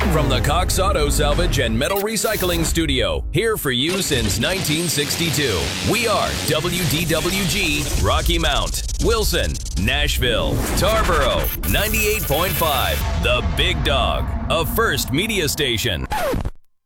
From the Cox Auto Salvage and Metal Recycling Studio, here for you since 1962. We are WDWG, Rocky Mount, Wilson, Nashville, Tarboro, 98.5, The Big Dog, a First Media Station.